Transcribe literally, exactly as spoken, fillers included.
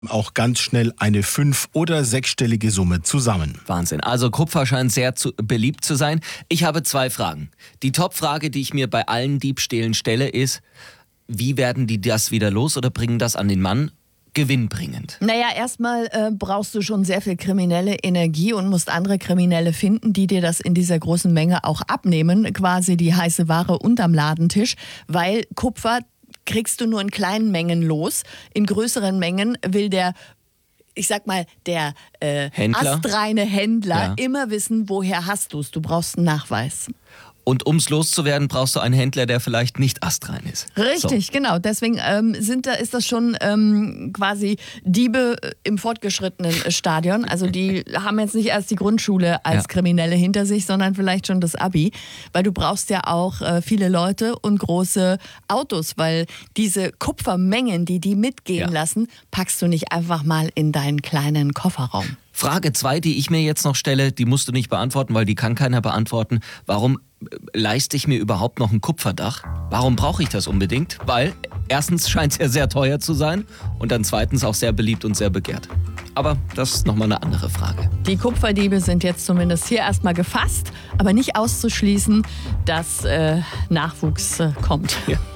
auch ganz schnell eine fünf- oder sechsstellige Summe zusammen. Wahnsinn. Also Kupfer scheint sehr zu, beliebt zu sein. Ich habe zwei Fragen. Die Top-Frage, die ich mir bei allen Diebstählen stelle, ist, wie werden die das wieder los oder bringen das an den Mann? Gewinnbringend. Naja, erstmal äh, brauchst du schon sehr viel kriminelle Energie und musst andere Kriminelle finden, die dir das in dieser großen Menge auch abnehmen, quasi die heiße Ware unterm Ladentisch, weil Kupfer kriegst du nur in kleinen Mengen los. In größeren Mengen will der, ich sag mal, der äh, astreine Händler ja. immer wissen, woher hast du es. Du brauchst einen Nachweis. Und um es loszuwerden, brauchst du einen Händler, der vielleicht nicht astrein ist. Richtig, so. Genau. Deswegen ähm, sind da, ist das schon ähm, quasi Diebe im fortgeschrittenen Stadion. Also die haben jetzt nicht erst die Grundschule als ja. Kriminelle hinter sich, sondern vielleicht schon das Abi. Weil du brauchst ja auch äh, viele Leute und große Autos, weil diese Kupfermengen, die die mitgehen ja. lassen, packst du nicht einfach mal in deinen kleinen Kofferraum. Frage zwei, die ich mir jetzt noch stelle, die musst du nicht beantworten, weil die kann keiner beantworten. Warum leiste ich mir überhaupt noch ein Kupferdach? Warum brauche ich das unbedingt? Weil erstens scheint es ja sehr teuer zu sein und dann zweitens auch sehr beliebt und sehr begehrt. Aber das ist nochmal eine andere Frage. Die Kupferdiebe sind jetzt zumindest hier erstmal gefasst, aber nicht auszuschließen, dass äh, Nachwuchs äh, kommt. Ja.